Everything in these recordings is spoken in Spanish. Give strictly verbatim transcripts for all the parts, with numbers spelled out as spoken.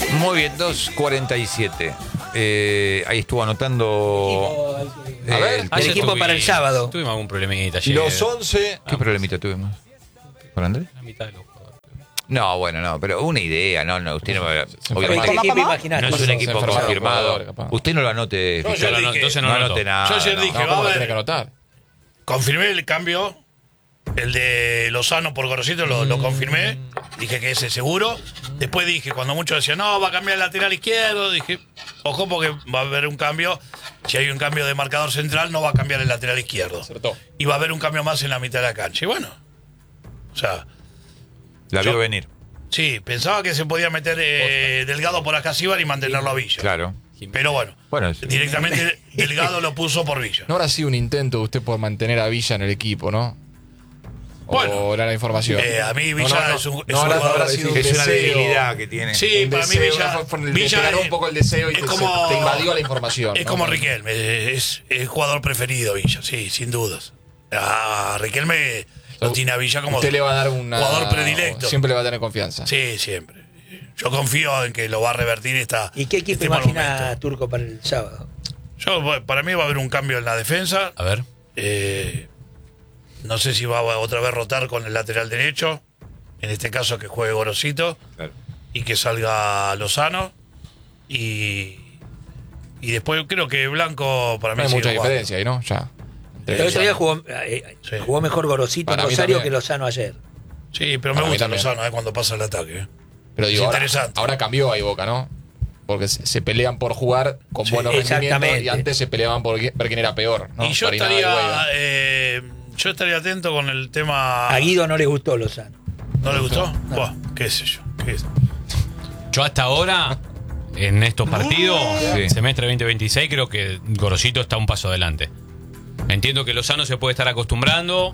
Muy bien, dos cuarenta y siete. Eh, ahí estuvo anotando. A ver, el, el equipo para el sábado. Tuvimos algún problemita ayer. Los once. ¿Qué problemita tuvimos? ¿Con Andrés? La mitad de los jugadores. No, bueno, no, pero una idea, no, no, usted no me Se obviamente ¿Qué enfermaron. equipo imaginás? no es un Se equipo enfermaron confirmado. jugadores, capaz. Usted no lo anote. Yo Fischer. ayer no- dije, entonces no no anote anoto. nada. Yo ayer no. dije, No, va ¿cómo a lo haber- tenés que anotar? confirmé el cambio, el de Lozano por Gorosito, lo, lo confirmé. Dije que ese es seguro. Después dije, cuando muchos decían, no, va a cambiar el lateral izquierdo, dije, ojo porque va a haber un cambio. Si hay un cambio de marcador central, no va a cambiar el lateral izquierdo. Acertó. Y va a haber un cambio más en la mitad de la cancha. Y bueno, o sea, La vio Yo- venir, sí, pensaba que se podía meter eh, Delgado por Acasíbar y mantenerlo a Villa. claro. Pero bueno, Bueno, sí. directamente Delgado lo puso por Villa. No habrá sido un intento de usted por mantener a Villa en el equipo, ¿no? O Bueno. era la información. Eh, a mí Villa No, no, no. es un, es No, un habrá- jugador habrá sido un Es una deseo. debilidad que tiene. Sí, Un para mí deseo, Villa, una forma- le Villa pegaron es- un poco el deseo y es te, como- te invadió la información. Es ¿no? como Riquelme, es el jugador preferido Villa, sí, sin dudas. A Riquelme lo tiene a Villa como Usted le va a dar una... jugador predilecto. Siempre le va a tener confianza. Sí, siempre. Yo confío en que lo va a revertir esta. ¿Y qué equipo este mal imagina momento. Turco para el sábado? Yo, para mí va a haber un cambio en la defensa. A ver. Eh, no sé si va a otra vez rotar con el lateral derecho. En este caso que juegue Gorosito. Claro. Y que salga Lozano. Y, y después creo que Blanco para mí No hay sigue mucha jugando. diferencia ahí, ¿no? Ya. El otro día jugó, eh, Sí. jugó mejor Gorosito Para en mí Rosario también. que Lozano ayer. Sí, pero me Para mí gusta también. Lozano eh, cuando pasa el ataque. eh. Pero digo, Es ahora, interesante. ahora cambió ahí Boca, ¿no? Porque se, se pelean por jugar con Sí, buenos rendimientos exactamente. y antes se peleaban por ver quién era peor, ¿no? Y yo Farinada y estaría, Guaidó. eh, yo estaría atento con el tema. A Guido no le gustó Lozano. ¿No le gustó? Buah, qué sé yo. qué sé. Yo hasta ahora, en estos partidos, Sí. semestre veinte veintiséis, creo que Gorosito está un paso adelante. Entiendo que Lozano se puede estar acostumbrando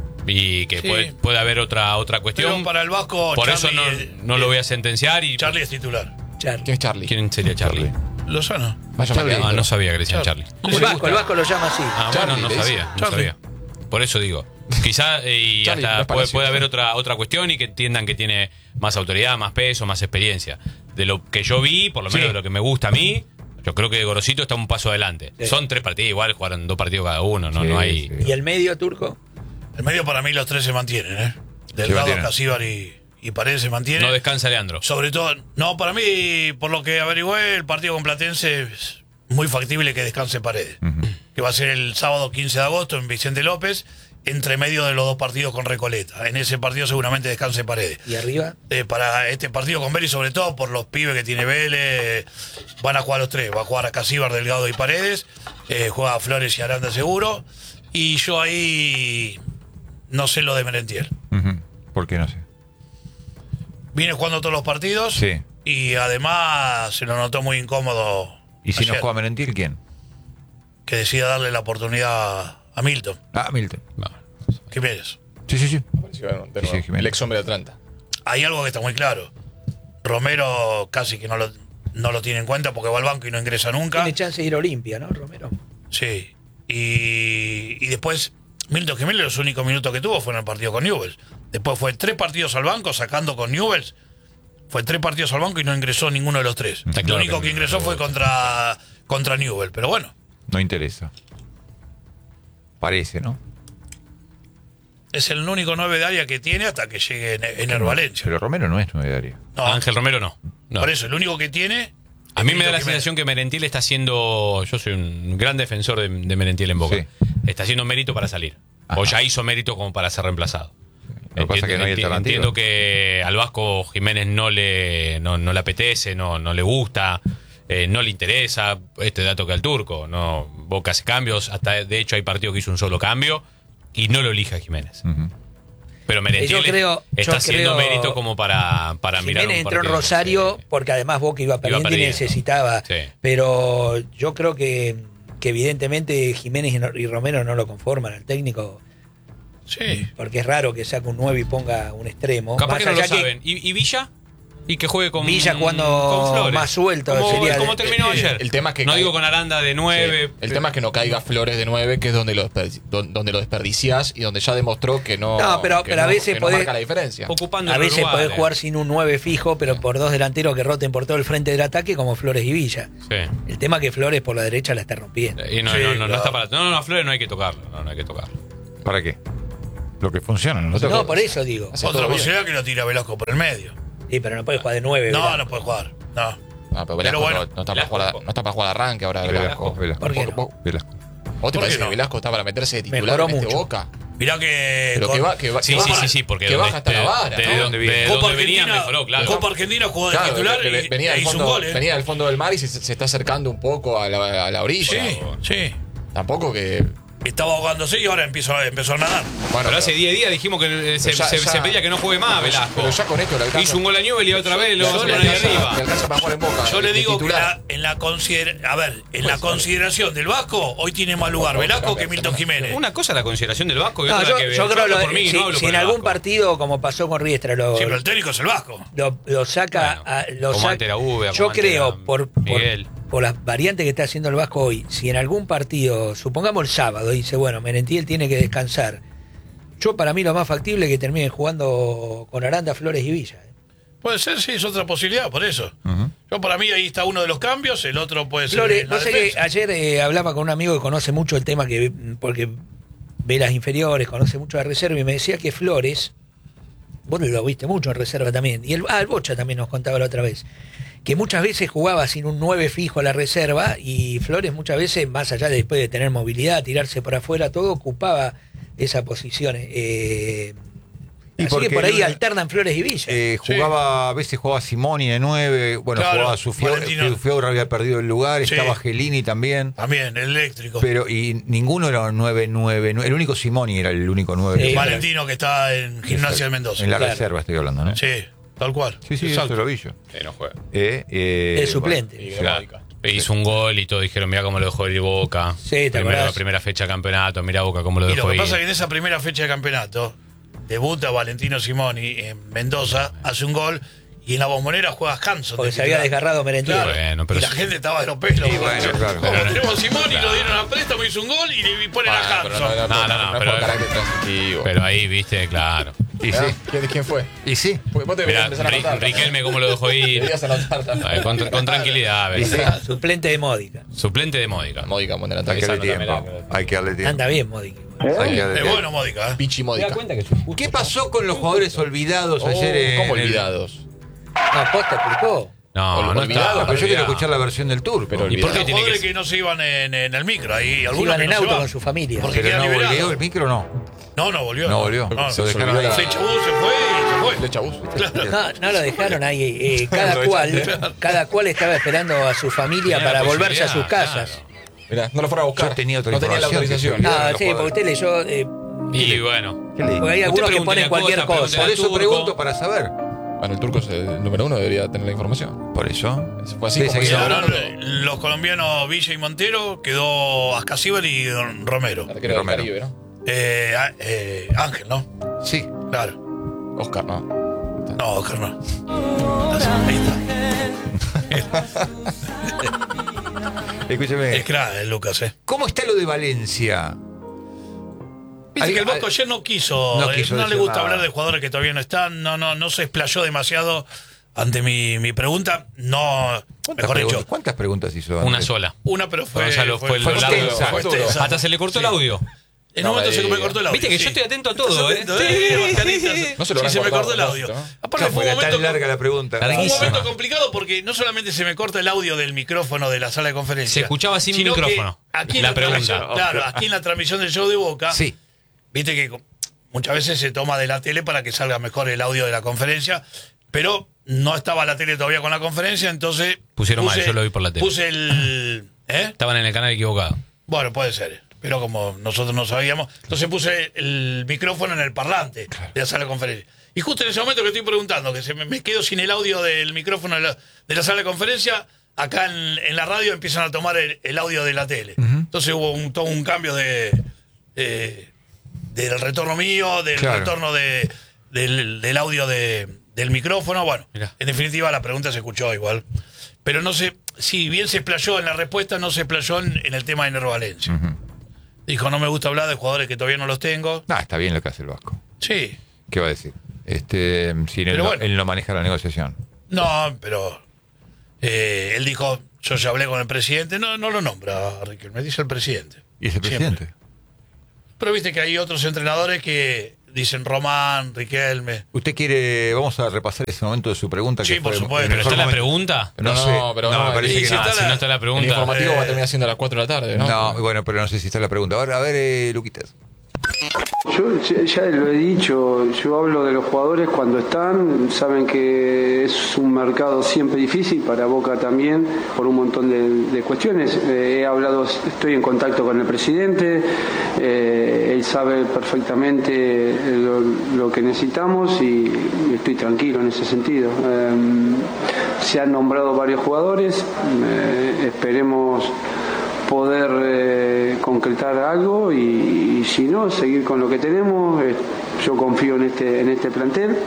y que Sí. puede, puede haber otra, otra cuestión. Pero para el Vasco, Por Charlie, eso no, eh, no lo eh, voy a sentenciar. Y Charlie es titular. Charlie. ¿Quién es Charlie? ¿Quién sería Charlie? Lozano. Vaya Charlie. mañana. Ah, no sabía que le decían Charlie. El Vasco, el Vasco lo llama así. Ah, Charlie, bueno, no le dice. sabía, no Charlie. sabía. Por eso digo. Quizá eh, y Charlie, hasta no es puede, parecido, puede haber Charlie. otra otra cuestión y que entiendan que tiene más autoridad, más peso, más experiencia. De lo que yo vi, por lo menos Sí. de lo que me gusta a mí, yo creo que Gorosito está un paso adelante. Sí. Son tres partidos, igual jugaron dos partidos cada uno, no, Sí, no hay. sí. ¿Y el medio Turco? El medio para mí los tres se mantienen, ¿eh? Delgado, mantienen. Casíbar y, y Paredes se mantienen. No descansa Leandro. Sobre todo, no, para mí, por lo que averigüé, el partido con Platense es muy factible que descanse Paredes. Ujú. Que va a ser el sábado quince de agosto en Vicente López, entre medio de los dos partidos con Recoleta. En ese partido seguramente descanse Paredes. ¿Y arriba? Eh, para este partido con Vélez, sobre todo por los pibes que tiene Vélez, van a jugar los tres. Va a jugar a Casíbar, Delgado y Paredes. Eh, juega Flores y Aranda seguro. Y yo ahí no sé lo de Merentiel. Ujú. ¿Por qué no sé? Viene jugando todos los partidos. Sí. Y además se lo notó muy incómodo. ¿Y si no ayer, juega Merentiel, quién? que decida darle la oportunidad a Milton Ah, Milton. No. Jiménez. Sí, sí, sí. Apareció de nuevo, Sí, sí, Jiménez. el ex hombre de Atlanta. Hay algo que está muy claro. Romero casi que no lo, no lo tiene en cuenta porque va al banco y no ingresa nunca. Tiene chance de ir a Olimpia, ¿no, Romero? Sí. Y, y después, Milton Jiménez los únicos minutos que tuvo fue en el partido con Newell's. Después fue tres partidos al banco sacando con Newell's. Fue tres partidos al banco y no ingresó ninguno de los tres. Está Lo claro único que que no. ingresó fue contra, contra Newell's. Pero bueno, No interesa. Parece, ¿no? es el único nueve de área que tiene hasta que llegue Ener Valencia. Pero Romero no es nueve de área. No, Ángel Romero no. No. por eso, el único que tiene. A es mí me da Milton la Jiménez. sensación que Merentiel está haciendo. Yo soy un gran defensor de, de Merentiel en Boca. Sí. Está haciendo mérito para salir. Ajá. O ya hizo mérito como para ser reemplazado. Lo que pasa es que no hay enti- alternativa. entiendo que al Vasco Jiménez no le, no, no le apetece, no, no le gusta, eh, no le interesa. Este dato que al Turco. No, Boca hace cambios. Hasta de hecho hay partidos que hizo un solo cambio y no lo elige a Jiménez. Ujú. Pero Merentiel Yo creo- está yo haciendo creo- mérito como para, para mirar un Jiménez entró en partido. Rosario Sí. porque además Boca iba perdiendo, y perdiendo. necesitaba. Sí. Pero yo creo que, que evidentemente Jiménez y no- y Romero no lo conforman al técnico, Sí. porque es raro que saque un nueve y ponga un extremo. Capaz Más que no lo allá saben. ¿Y, y Villa? Y que juegue con Villa jugando con Flores. más suelto, Como, sería como de- terminó el- ayer. el tema es que no cae- digo con Aranda de nueve. Sí. El tema es que no caiga Flores de nueve, que es donde lo, desperdi- don- donde lo desperdiciás y donde ya demostró que no, No, pero- que pero a no- veces que no podés- marca la diferencia. Ocupando A los veces lugares. podés jugar sin un nueve fijo, pero por dos delanteros que roten por todo el frente del ataque, como Flores y Villa. Sí. El tema es que Flores por la derecha la está rompiendo. Y no, Sí, no, no, no claro. está para. No, no, no, a Flores no hay que tocarlo. No, no hay que tocarlo. ¿Para qué? Lo que funciona, ¿no? No, por eso digo. Hace Otra todo bien. posibilidad que lo tira Velasco por el medio. Sí, pero no puede jugar de nueve. No, ¿verdad? no puede jugar. No. Ah, pero Pero Velasco bueno, no, no está para Velasco. jugar, no está para jugar arranque ahora. Velasco, Velasco. Velasco. ¿Por qué no? ¿Vos, Velasco. vos te ¿Por parece qué no? que Velasco está para meterse de titular Mejoró en este mucho. Boca? Mirá que. Pero con- que va, que va, Sí, que sí, va- sí, sí, porque que donde- baja hasta la de- vara, de- ¿no? de- ¿Dónde viene? de Copa donde venía Argentina, mejoró, claro. Copa Argentina jugó de Claro, titular ve- ve- y, venía, e del hizo un fondo, gol, ¿eh? venía del fondo del mar y se, se está acercando un poco a la, a la orilla. Sí, sí. Tampoco que. Estaba ahogándose y ahora empezó, empezó a nadar. Bueno, Pero hace diez días dijimos que eh, se, Pero ya- se- ya- se pedía que no juegue más, pero ya- Velasco. pero ya con esto le alcanza. Hizo un gol a Newell y otra vez lo le vamos a le poner ahí alcanza, le arriba. alcanza para jugar en Boca. Yo le de digo que titular. la- en la consider a ver, en la consideración del Vasco, hoy tiene más lugar Velasco que Milton Jiménez. Una cosa es la consideración del Vasco y No, otra yo, que yo creo hablo lo, por mí, si, no hablo si por en el algún Vasco. partido, como pasó con Riestra, lo, Sí, pero el técnico es el Vasco. lo, lo saca. Bueno, a- lo como saca- ante la U V, yo como ante creo, la por, por, Miguel. por las variantes que está haciendo el Vasco hoy, si en algún partido, supongamos el sábado, dice, bueno, Merentiel tiene que descansar. Yo, para mí, lo más factible es que termine jugando con Aranda, Flores y Villa. Puede ser, sí, es otra posibilidad, por eso. Yo, para mí, ahí está uno de los cambios, el otro puede ser. Flores, en la no sé que defensa. ayer eh, hablaba con un amigo que conoce mucho el tema, que porque ve las inferiores, conoce mucho la reserva, y me decía que Flores, vos lo viste mucho en reserva también, y el, ah, el Bocha también nos contaba la otra vez, que muchas veces jugaba sin un nueve fijo a la reserva, y Flores muchas veces, más allá de después de tener movilidad, tirarse por afuera, todo ocupaba esa posición. Eh, Y así porque que por ahí él- alternan Flores y Villa. Eh, jugaba, a veces jugaba Simoni de nueve, bueno, Claro, jugaba Sufiaura, Valentino. Sufiaura había perdido el lugar, Sí. estaba Gelini también, También, el eléctrico. pero y ninguno era nueve nueve, el único Simoni era el único nueve. Sí. Valentino, que está en Gimnasia de Mendoza. En la Claro. reserva estoy hablando, ¿no? Sí, tal cual. sí, sí, Exacto. eso lo vi yo. Sí, no juega. Eh, eh, El suplente. Y Claro. Módica. Hizo un gol y todos dijeron, mira cómo lo dejó ir Boca. Sí, ¿te Primero, acordás? primera fecha de campeonato, mira Boca cómo lo Y dejó lo que ir. pasa es que en esa primera fecha de campeonato debuta Valentino Simoni en Mendoza, hace un gol y en la Bombonera juega Hanson. Porque de se había titular. desgarrado Merentiel. Claro. Bueno, pero y la sí. gente estaba de los pelos. Sí, bueno, claro. Como Pero- tenemos a Simoni, Claro. lo dieron a préstamo, hizo un gol y le ponen Ah, a pero Hanson. no, no, No, no, no, no, no es pero- por carácter transitivo. Pero ahí, viste, claro. Y sí, ¿Verdad? ¿Quién, ¿Quién fue? y sí. Porque vos te deberías Mira, empezar a anotar. Riquelme cómo lo dejó ir. Deberías anotar también. Ay, con, con tranquilidad, Y sí. ¿verdad? Suplente de Módica. Suplente de Módica. Módica, buen Hay delantero. que darle Esa no la tiempo. mirá. Hay que darle tiempo. Anda bien, Módica. Hay que darle Es tiempo. bueno, Módica. ¿eh? Pichi Módica. ¿Qué pasó con los jugadores olvidados Oh, ayer? en ¿Cómo el- olvidados? No, Posta explicó. No, no Olvidado, está. Pero yo quiero olvidado. escuchar la versión del tour. Pero ¿Y por qué Los tiene jugadores que que, no se iban en, en el micro, ahí Se algunos iban que en no se auto van. con su familia. Porque Pero queda no liberado. volvió el micro, no. No, no volvió. No volvió. No, Se se dejaron olvidó ahí. la- Se echó, se fue y se fue. Le chabús. No, no lo dejaron ahí. eh, cada cual cada cual estaba esperando a su familia Tenía para la volverse a sus posibilidad, casas. Mirá, no lo fueron a buscar. Yo tenía otra no tenía la información que autorización. se olvidó. Ah, los sí, porque jugadores. usted leyó. eh, Y bueno. ¿Qué leí? porque hay algunos que pregúntele ponen a cualquier Costa, cosa. Por eso Turco. pregunto para saber. Bueno, el turco es el número uno, debería tener la información. Por eso. Fue así Sí, como seguí hizo hablando. Quedaron los colombianos Villa y Montero, quedó Ascasíbal y Don Romero. el arquero del Romero. Caribe, ¿no? Eh, ah, eh, Ángel, ¿no? Sí. Claro. Oscar, ¿no? No, Oscar no. Ahí está. Escúcheme. Es crack el Lucas, ¿eh? ¿Cómo está lo de Valencia? Viste Al- que el Bosco al- ayer no quiso, no eh, quiso no le decir gusta nada. hablar de jugadores que todavía no están, no, no, no se explayó demasiado ante mi, mi pregunta. No, ¿Cuántas, mejor preguntas, dicho, ¿Cuántas preguntas hizo? Una antes? sola. una, pero fue. Gonzalo, fue el fue largo, extensa, fue fue extensa. Hasta se le cortó el audio. En No un momento me se me digas. cortó el audio. Viste que sí. yo estoy atento a todo, ¿eh? Atento, eh, Mascaritas. No se lo Sí, habrán se me cortado cortó el a audio. propósito, ¿no? Aparte No, fue un porque era tan momento, larga la pregunta. fue un Larguísima. momento complicado porque no solamente se me corta el audio del micrófono de la sala de conferencia. Se escuchaba sin sino que micrófono. Aquí en La la, pregunta. transmisión, claro, aquí en la transmisión del show de Boca, Sí. viste que muchas veces se toma de la tele para que salga mejor el audio de la conferencia, pero no estaba la tele todavía con la conferencia, entonces... Pusieron mal, yo lo vi por la tele. Puse el... ¿eh? Estaban en el canal equivocado. Bueno, puede ser, pero como nosotros no sabíamos, entonces puse el micrófono en el parlante de la sala de conferencia. Y justo en ese momento que estoy preguntando, que se me, me quedo sin el audio del micrófono de la, de la sala de conferencia, acá en, en la radio empiezan a tomar el, el audio de la tele. Entonces hubo un, todo un cambio de, de- del retorno mío, del Claro. retorno de, del, del audio de, del micrófono. Bueno, Mirá. en definitiva la pregunta se escuchó igual. Pero no sé, si bien se explayó en la respuesta, no se explayó en, en el tema de Nero Valencia. Ujú. Dijo, no me gusta hablar de jugadores que todavía no los tengo. Ah, está bien lo que hace el Vasco. Sí. ¿Qué va a decir? Este, si él, Pero no, bueno. él no maneja la negociación. No, pero eh, él dijo, yo ya hablé con el presidente. No, no lo nombra, Riquelme, dice el presidente. ¿Y es el Siempre. presidente? Pero viste que hay otros entrenadores que dicen Román, Riquelme. ¿Usted quiere, vamos a repasar ese momento de su pregunta? Sí, que por fue supuesto. el ¿Pero mejor está la momento? pregunta? No, No, sé, pero no, no, me parece y que si no. Ah, está si la- no está la El pregunta. informativo va a Eh, terminar siendo a las cuatro de la tarde, ¿no? No, bueno, pero no sé si está la pregunta. Ahora, a ver, eh, Luquitas. Yo ya- ya lo he dicho, yo hablo de los jugadores cuando están, saben que es un mercado siempre difícil, para Boca también, por un montón de, de cuestiones. Eh, he hablado, estoy en contacto con el presidente, eh, él sabe perfectamente lo, lo que necesitamos y estoy tranquilo en ese sentido. Eh, se han nombrado varios jugadores, eh, esperemos poder eh, concretar algo y, y si no, seguir con lo que tenemos. Eh, yo confío en este, en este plantel.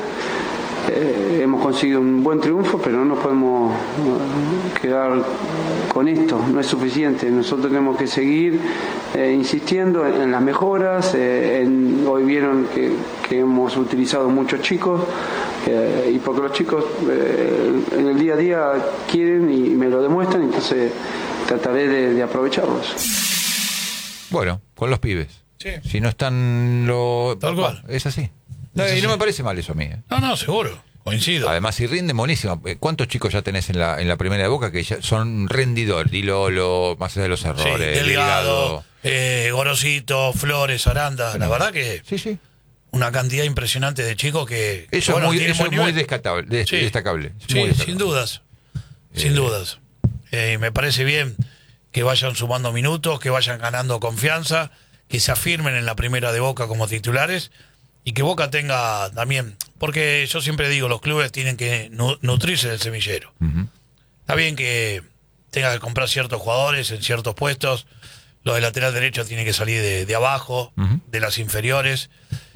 Eh, hemos conseguido un buen triunfo, pero no nos podemos eh, quedar con esto, no es suficiente. Nosotros tenemos que seguir eh, insistiendo en, en las mejoras. Eh, en, hoy vieron que, que hemos utilizado muchos chicos, eh, y porque los chicos eh, en el día a día quieren y me lo demuestran, entonces trataré de, de aprovecharlos. Bueno, con los pibes. Sí. Si no están lo... Tal cual. Es así. No, Es y no así. me parece mal eso a mí. ¿eh? No, no, seguro, coincido. Además, si rinde, buenísimo. Eh, ¿Cuántos chicos ya tenés en la, en la primera de Boca que ya son rendidor? Di Lolo, más allá de los Sí, errores. Delgado, eh, Gorosito, Flores, Aranda. La verdad que Sí, sí. una cantidad impresionante de chicos que... Eso bueno, es muy, tienen eso buen es muy nivel. descatable, des- Sí. destacable. Es Sí, muy destacable. sin dudas. Sin dudas. Eh, me parece bien que vayan sumando minutos, que vayan ganando confianza, que se afirmen en la primera de Boca como titulares y que Boca tenga también, porque yo siempre digo, los clubes tienen que nu- nutrirse del semillero. Ujú. Está bien que tenga que comprar ciertos jugadores en ciertos puestos, lo de lateral derecho tiene que salir de, de abajo, Ujú. de las inferiores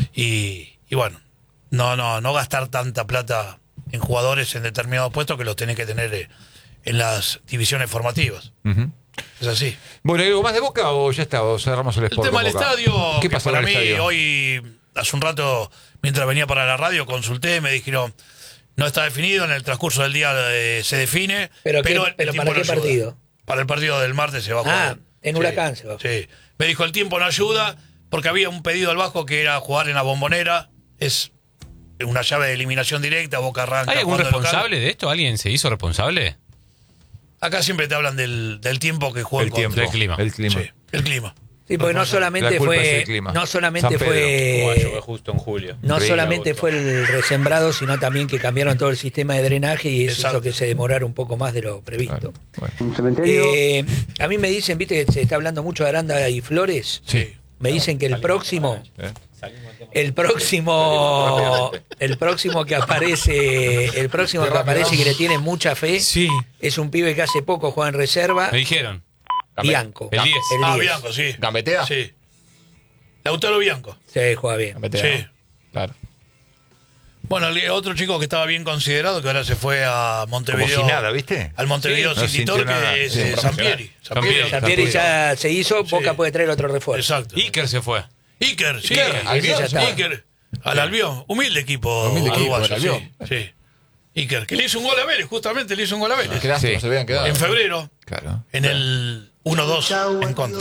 y, y bueno, no, no, no gastar tanta plata en jugadores en determinados puestos que los tenés que tener eh, en las divisiones formativas. Ujú. Es así. Bueno, ¿hay algo más de Boca o ya está? O cerramos el El Sport tema con del Boca? estadio, ¿Qué que pasó para en el mí estadio? hoy, hace un rato, mientras venía para la radio, consulté, me dijeron, no está definido, en el transcurso del día eh, se define, ¿Pero qué- el pero tiempo para no qué ayuda. partido? Para el partido del martes se va a jugar. Ah, en Huracán se va a jugar. Sí. Me dijo, el tiempo no ayuda, porque había un pedido al Vasco que era jugar en la Bombonera, es una llave de eliminación directa, Boca arranca. ¿Hay algún jugando de local. responsable de esto? ¿Alguien se hizo responsable? Acá siempre te hablan del, del tiempo que juega El tiempo, del clima. el clima. Sí, el clima. Sí, porque no La solamente culpa es fue, el clima. no solamente San Pedro. fue, justo en julio. no Increíble, solamente agosto. fue el resembrado, sino también que cambiaron todo el sistema de drenaje y eso Exacto. hizo que se demorara un poco más de lo previsto. Claro. Bueno. Un cementerio. Eh, a mí me dicen, viste que se está hablando mucho de Aranda y Flores. Sí. Me dicen que el próximo, ¿Eh? el próximo, el próximo que aparece, el próximo que aparece y que le tiene mucha fe, Sí. es un pibe que hace poco juega en reserva, Me dijeron. Bianco. El diez. El Ah, diez. Bianco, sí. ¿Gambetea? Sí. Lautaro Bianco. Sí, juega bien. Gambetea, Sí. ¿no? Claro. Bueno, el otro chico que estaba bien considerado, que ahora se fue a Montevideo. Como si nada, ¿viste? Al Montevideo Sí, no City sintió Torque, nada. es Sí, eh, Sampieri. Sampieri. Sampieri ya se hizo, Boca Sí. puede traer otro refuerzo. Exacto. Iker se fue. Iker, sí. Iker, Iker, Albion, ya está. sí. Iker, al Albión. Humilde equipo. Humilde equipo, uruguayo, el Albión. Sí, sí. Iker, que le hizo un gol a Vélez, justamente le hizo un gol a Vélez. Qué lástima, Sí. se habían quedado. En febrero, Claro. en el uno dos en contra.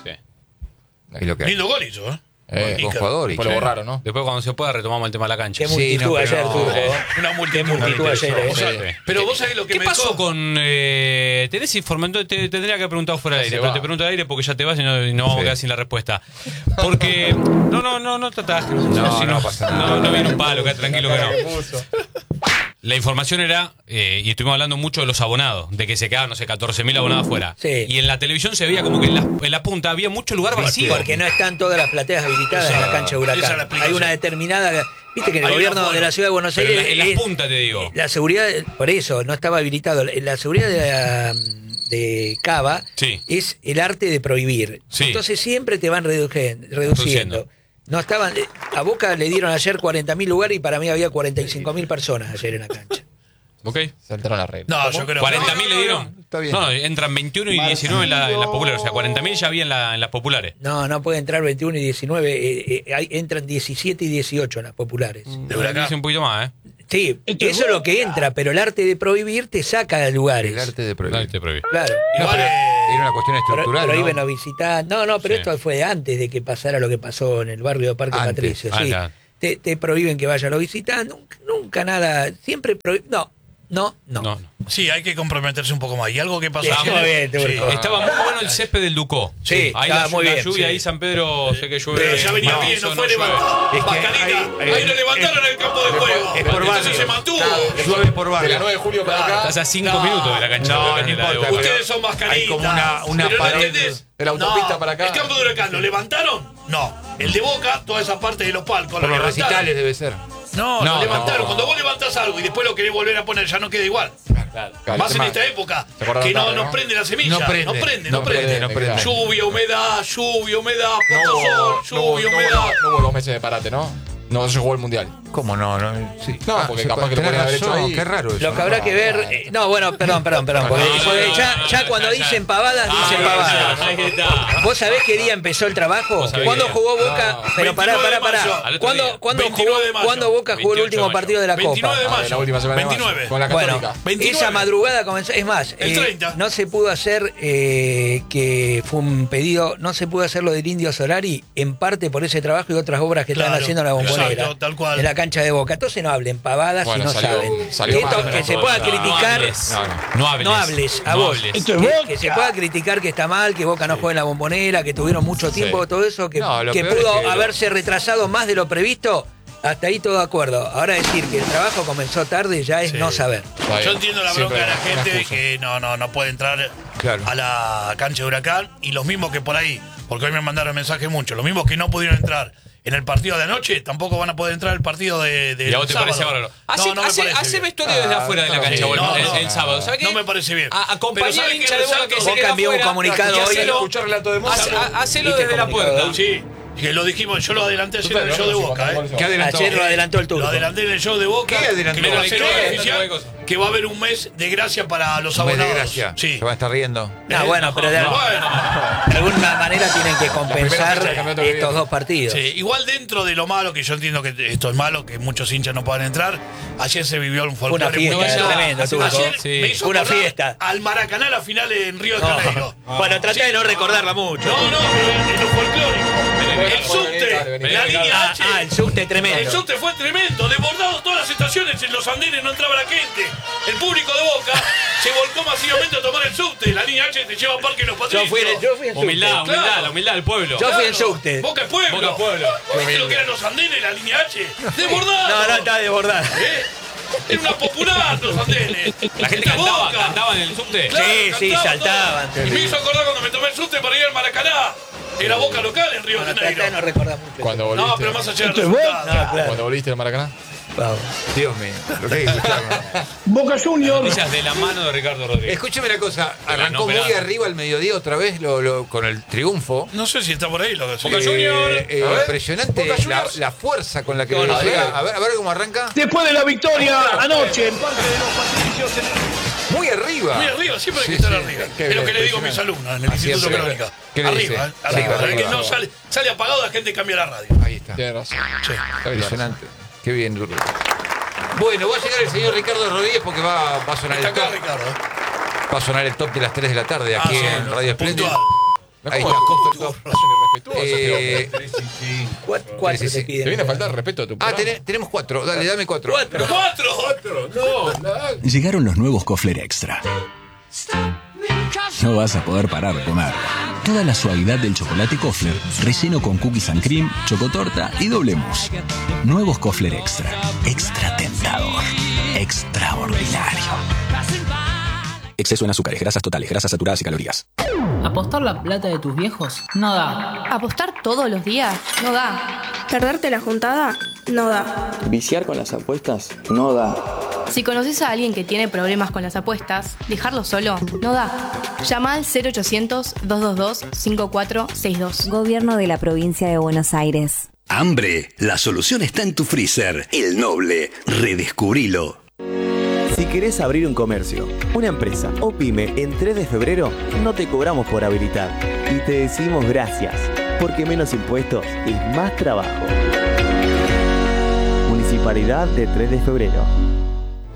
Ahí lo que hay. Lindo gol hizo, ¿eh? Eh, Iker. Buen jugador. Después lo Iker. borraron, ¿no? Después, cuando se pueda, retomamos el tema de la cancha. Qué Sí, multitud no, pero ayer no, tuvo. eh. Una multitud. multitud ayer, eh. O sea, Sí. pero vos sabés lo que ¿Qué me pasó dejó? con... Eh, tenés información, te tendría que haber preguntado fuera del Se aire, pero va. te pregunto al aire porque ya te vas y no, y no vamos Sí. a quedar sin la respuesta. Porque... No, no, no, no tratás. No, si no pasa nada. No, no viene un palo, quédate tranquilo que no. La información era, eh, y estuvimos hablando mucho de los abonados, de que se quedaban, no sé, catorce mil abonados afuera. Sí. Y en la televisión se veía como que en la, en la punta había mucho lugar vacío. Porque no están todas las plateas habilitadas Esa- en la cancha de esa es la Huracán. explicación. Hay una determinada... Viste que en el Hay una gobierno forma. de la ciudad de Buenos Pero Aires... en la- en es- las puntas, te digo. La seguridad, por eso, no estaba habilitado. La seguridad de, la- de Cava Sí. es el arte de prohibir. Sí. Entonces siempre te van redujen- reduciendo. Reduciendo. No estaban, a Boca le dieron ayer cuarenta mil lugares y para mí había cuarenta y cinco mil personas ayer en la cancha. Ok. Se entraron las reglas. No, yo creo cuarenta que mil le dieron. Está bien. No, entran veintiuno y diecinueve en la, en la popular. O sea, cuarenta mil ya había en, la, en las populares. No, no puede entrar veintiuno y diecinueve, eh, eh, hay- entran diecisiete y dieciocho en las populares. de Huracán. Dice un poquito más, ¿eh? Sí, eso es lo que entra, pero el arte de prohibir te saca de lugares. El arte de Dale, prohibir. te prohibí. Claro. No, Igual, pero eh, era una cuestión Pro- estructural, prohíben ¿no? los visitantes. No, no, pero Sí. esto fue antes de que pasara lo que pasó en el barrio de Parque Antes. Patricio. Ah, Sí. ya. Te, te prohíben que vayan los visitantes. Nunca, nunca nada. Siempre prohíben. No, no, no. No, no. Sí, hay que comprometerse un poco más. Y algo que pasó Sí, ayer- muy bien, te sí. gustó. Estaba muy bueno el césped del Ducó. Sí, ahí estaba la, muy la bien, lluvia sí. ahí San Pedro, sé que llueve. Pero ya venía no, bien, eso no fue llueve. levantado. Es que Mascarita, hay- ahí lo levantaron en el campo de juego. es por Entonces barrio. se mantuvo. Llueve por De la barrio. nueve de julio para acá. Estás a cinco No, minutos de la cancha no, de no Huracán y la de importa, Boca. Ustedes son mascaritas. Hay como una- una Pero no pared entendés. de la autopista No, para acá. El campo de Huracán, ¿lo levantaron? No. El de Boca, toda esa parte de los palcos. Por ¿lo los levantaron? recitales debe ser. No, No, lo levantaron. no. Cuando vos levantás algo y después lo querés volver a poner, ya no queda igual. Claro, Más en tema- esta época, ¿Se acuerdan que no tarde, nos no? prende la semilla. No No prende, prende, no prende. no prende, no prende. Lluvia, humedad, lluvia, humedad, No poco hubo, sol, no, hubo, lluvia, no, humedad. hubo, no hubo dos meses de parate, ¿no? No se jugó el mundial. ¿Cómo no? no sí. No, porque se capaz puede- que lo tenés podían haber hecho razón, ahí. Qué raro eso. Lo que habrá que ver. eh, no, bueno, perdón, perdón, perdón. Porque, No, no, porque no, ya, no, ya no, cuando ya, dicen ya. pavadas, dicen Ahí pavadas. está, ahí está. ¿Vos sabés qué día empezó el trabajo? sabés ¿Cuándo qué día? jugó Boca? No, Pero pará, pará, veintinueve de pará. mayo. Al otro ¿Cuándo, día. ¿cuándo, veintinueve jugó, de mayo. ¿Cuándo Boca jugó el veintiocho último de mayo. partido de la veintinueve de Copa? mayo. la última semana de mayo. veintinueve. Con la Bueno, Católica. veintinueve. esa madrugada comenzó. Es más, El eh, treinta. no se pudo hacer, eh, que fue un pedido, no se pudo hacer lo del Indio Solari, en parte por ese trabajo y otras obras que Claro, están haciendo en la Bombonera. exacto, tal cual. En la cancha de Boca. Entonces no hablen pavadas Bueno, si no salió- saben. salió Y esto, mal, que no, se no, pueda no, criticar. No hables. No, no. No hables. No hables, a No vos. hables. Que, que se pueda criticar que está mal, que Boca no juegue en la Bombonera, que tuvieron mucho tiempo, Sí. todo eso, que, No, lo que peor pudo es que lo- haberse retrasado más de lo previsto. Hasta ahí todo de acuerdo. Ahora decir que el trabajo comenzó tarde ya es Sí. no saber. Está bien. Yo entiendo la Siempre bronca de la una gente excusa. que no, no, no puede entrar Claro. a la cancha de Huracán y los mismos que por ahí, porque hoy me mandaron mensaje mucho, los mismos que no pudieron entrar en el partido de anoche tampoco van a poder entrar el partido de, de ¿Y a vos te sábado. parece bárbaro? No, Hace, no me hace, parece hace bien. vestuario desde afuera de la Ah, cancha sí, o el, no, el- no. el sábado. ¿Sabes qué? No me parece bien. A- Pero acompañá ¿sabes al qué hincha de Boca resalto? que se Boca queda envió un afuera. comunicado Y hoy. hacelo- Escuchar relato de Boca. hace- ha- Hacelo ¿Viste desde la comunicado? puerta. Sí, que lo dijimos, yo lo adelanté ayer en el show de Boca, ¿eh? ¿Qué adelantó? Ayer lo adelantó el turco. Lo adelanté en el show de Boca. ¿Qué adelantó? Que va a Pero ser la hoy historia, oficial, otra cosa. que va a haber un mes de gracia para los Un mes de abonados. gracia. Sí. Se va a estar riendo. No, bueno, pero de, Bueno. de alguna manera tienen que primera compensar fecha del campeonato que estos viene. dos partidos. Sí, igual dentro de lo malo, que yo entiendo que esto es malo, que muchos hinchas no puedan entrar, ayer se vivió un folclore Una fiesta muy lindo. tremenda, Ayer Turco. Sí. me hizo Una acordar fiesta. al Maracaná la final en Río de No. Janeiro. Bueno, tratá de no recordarla mucho. No, no, pero en lo folclórico. Vení, El subte, vení, la vení, línea Ah, H. ah, el subte El tremendo. subte fue tremendo, desbordado todas las estaciones, en los andenes no entraba la gente. El público de Boca se volcó masivamente a tomar el subte. La línea H te lleva a Parque Los Yo Patricios. fui, en- yo fui en subte. Humildad, humildad, Claro. la humildad del pueblo. Yo fui en subte. Boca es pueblo. Boca es pueblo. ¿Viste lo que eran los andenes, la línea H? Desbordado. No, no, está desbordada. ¿Eh? Era una popular los andenes. La gente Esta cantaba, Boca. cantaba en el subte. Claro, Sí, sí, cantaban saltaban. todo. Y me hizo acordar cuando me tomé el subte para ir al Maracaná. Era Boca local en Río de Bueno, tratá de no Janeiro. recordar mucho. Cuando volviste. No, pero más allá del No, resultado. claro. Cuando volviste al Maracaná. Vamos. Dios mío. Lo que hay que escuchar, ¿no? Boca Juniors. Noticias de la mano de Ricardo Rodríguez. Escúcheme una cosa. Ganó Arrancó muy Peralta. arriba al mediodía otra vez lo, lo- con el triunfo. No sé si está por ahí lo que Boca sí. Juniors. Eh, eh, A ver. impresionante Boca la, Juniors. la fuerza con la que No, no, llega. no. A ver, a ver cómo arranca. Después de la victoria anoche en Parque de los Patricios. en- Muy arriba. Muy arriba, siempre hay Sí, que estar sí. arriba. Qué Es lo bien, que le digo a mis impresionante. alumnos en el Así Instituto es. Crónica. ¿Qué le Arriba, dice? eh, arriba. Sí, El que arriba. no sale, sale apagado, la gente cambia la radio. Ahí está. Tienes razón. Sí. Impresionante. Qué bien, Duro. Bueno, va a llegar el señor Ricardo Rodríguez porque va, va a sonar Está el acá top. Ricardo. ¿eh? Va a sonar el top de las tres de la tarde Ah, aquí sí, en no, Radio Espléndido. puntual. Ahí ¿Cómo está. costo el top? Es un irrespetuoso, Eh, tío. Cuatro, cuatro Sí, sí, te sí. piden. Te viene a faltar respeto a tu Ah, programa. tené- tenemos cuatro. Dale, dame cuatro. Cuatro. ¡Cuatro! No, nada. Llegaron los nuevos Kofler Extra. No vas a poder parar de comer. Toda la suavidad del chocolate Kofler, relleno con cookies and cream, chocotorta y doble mousse. Nuevos Kofler Extra. Extra tentador. Extraordinario. Exceso en azúcares, grasas totales, grasas saturadas y calorías. ¿Apostar la plata de tus viejos? No da. ¿Apostar todos los días? No da. ¿Perderte la juntada? No da. Viciar con las apuestas no da. Si conoces a alguien que tiene problemas con las apuestas, dejarlo solo no da. Llama al cero ochocientos, dos dos dos, cinco cuatro seis dos. Gobierno de la Provincia de Buenos Aires. ¿Hambre? La solución está en tu freezer. El Noble. Redescubrilo. Si querés abrir un comercio, una empresa o pyme en tres de febrero, no te cobramos por habilitar. Y te decimos gracias, porque menos impuestos es más trabajo. Municipalidad de tres de febrero.